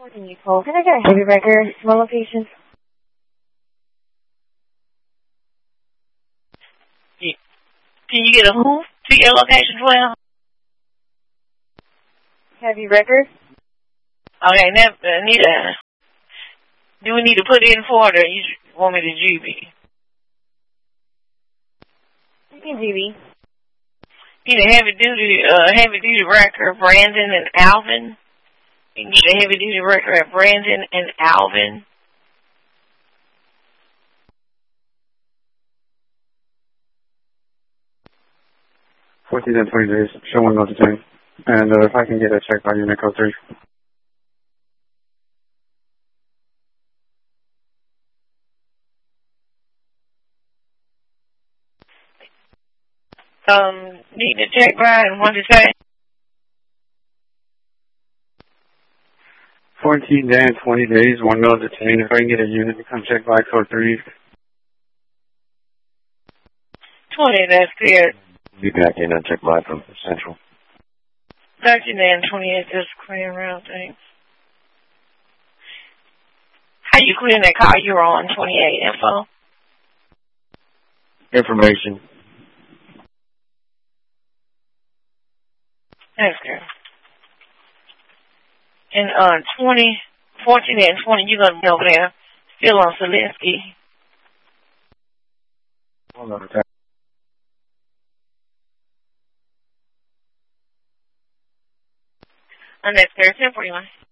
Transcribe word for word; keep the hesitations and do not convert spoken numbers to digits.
Morning, Nicole. Can I get a heavy record? One location. Can you get a who to your location twelve? Heavy record? Okay, now, uh, need a, do we need to put it in for it, or you want me to G B? You can G B. Need a heavy duty, uh, heavy duty record, Brandon and Alvin. You can get a heavy duty record at Brandon and Alvin. fourteen and twenty days, show one not to ten. And uh, if I can get a check by unit code three. Um, need to check Brian, what to say? fourteen and twenty days, one not to ten. If I can get a unit to come check by code three. twenty, that's clear. Be back in and check by from Central. thirteen and twenty-eight, just clear around things. How you clearing that car you're on, twenty-eight info? Information. That's good. And uh, twenty, fourteen and twenty, you're going to be over there, still on Zelensky. Hold on a second. And that's very simple, anyway.